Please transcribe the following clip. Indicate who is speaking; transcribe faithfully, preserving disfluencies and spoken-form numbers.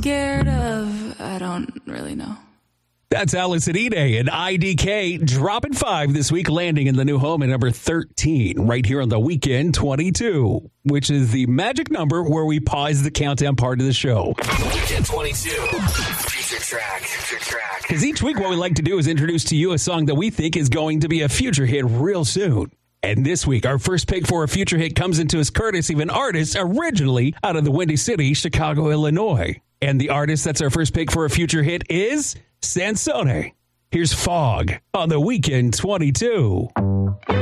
Speaker 1: scared of? I don't really know.
Speaker 2: That's Allison Ide and I D K dropping five this week, landing in the new home at number thirteen, right here on the Weekend twenty-two, which is the magic number where we pause the countdown part of the show.
Speaker 3: Weekend twenty-two, future track, future track.
Speaker 2: Because each week what we like to do is introduce to you a song that we think is going to be a future hit real soon. And this week, our first pick for a future hit comes into us courtesy of an artist originally out of the Windy City, Chicago, Illinois. And the artist that's our first pick for a future hit is Sansone. Here's Fog on the Weekend twenty-two.